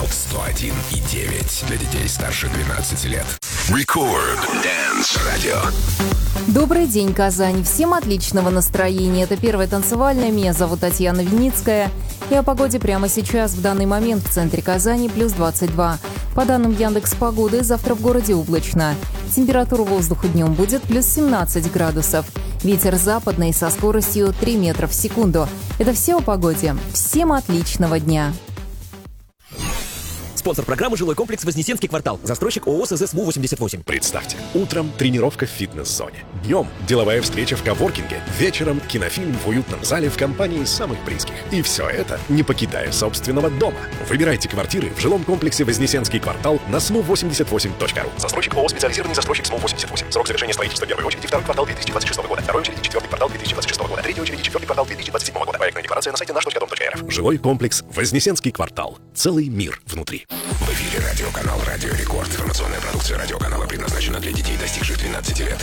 101,9 для детей старше 12 лет. Record Dance Radio. Добрый день, Казань. Всем отличного настроения. Это первая танцевальная. Меня зовут Татьяна Винницкая. И о погоде прямо сейчас, в данный момент в центре Казани плюс 22. По данным Яндекс.Погоды, завтра в городе облачно. Температура воздуха днем будет плюс 17 градусов. Ветер западный со скоростью 3 метра в секунду. Это все о погоде. Всем отличного дня. Спонсор программы «Жилой комплекс Вознесенский квартал». Застройщик ООО СЗСМУ-88. Представьте, утром тренировка в фитнес-зоне. Днем деловая встреча в коворкинге. Вечером кинофильм в уютном зале в компании самых близких. И все это, не покидая собственного дома. Выбирайте квартиры в жилом комплексе Вознесенский квартал на smu88.ru. Застройщик ООО «Специализированный застройщик СМУ-88». Срок завершения строительства первой очереди второй квартал 2026 года. Второй очереди четвертый квартал 2026 года. Третьей очереди четвертый квартал 2027 года. Проектная декларация на сайте наш.дом.рф. Жилой комплекс Вознесенский квартал. Целый мир внутри. В эфире радиоканал «Радио Рекорд». Информационная продукция радиоканала предназначена для детей, достигших 12 лет.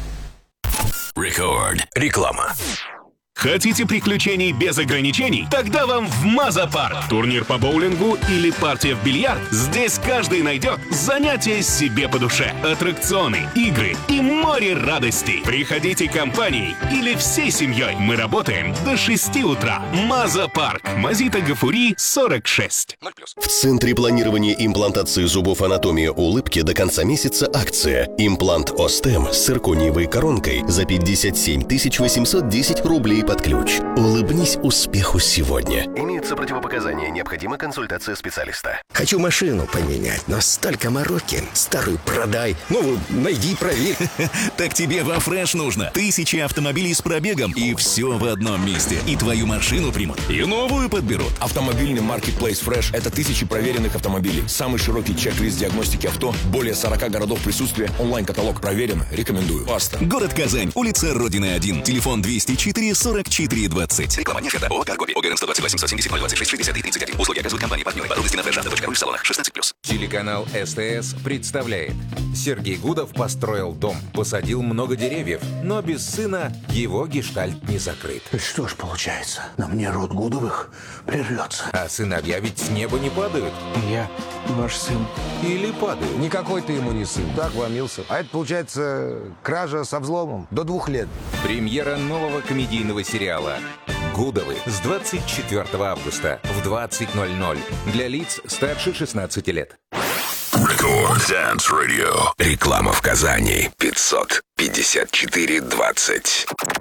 Record. Реклама. Хотите приключений без ограничений? Тогда вам в Маза-парк. Турнир по боулингу или партия в бильярд? Здесь каждый найдет занятие себе по душе. Аттракционы, игры и море радостей. Приходите компанией или всей семьей. Мы работаем до 6 утра. Маза-парк. Мазита Гафури, 46. В Центре планирования имплантации зубов «Анатомия улыбки» до конца месяца акция. Имплант Остем с циркониевой коронкой за 57 810 рублей под ключ. Улыбнись успеху сегодня. Имеются противопоказания. Необходима консультация специалиста. Хочу машину поменять, но столько мороки. Старую продай, новую найди, проверь. Так тебе во Фреш нужно. Тысячи автомобилей с пробегом, и все в одном месте. И твою машину примут, и новую подберут. Автомобильный маркетплейс Фреш – это тысячи проверенных автомобилей. Самый широкий чек-лист диагностики авто, более 40 городов присутствия, онлайн-каталог проверен. Рекомендую. Паста. Город Казань, улица Родины 1, телефон 204 44 20. Реклама не оферта. ООО «Каргоби». ОГРН 128 770 026 60 31. Услуги оказывают компании партнеры. Подробности на freshauto.ru в салонах 16+. Телеканал СТС представляет. Сергей Гудов построил дом, посадил много деревьев, но без сына его гештальт не закрыт. Что ж получается, на мне род Гудовых прервется. А сыновья ведь с неба не падают. Я ваш сын. Или падают. Никакой ты ему не сын. Так вломился. А это, получается, кража со взломом. До 2 лет. Премьера нового комедийного сериала «Гудовы» с 24 августа в 20:00 для лиц старше 16 лет. Record Dance Radio. Реклама в Казани. 554-20.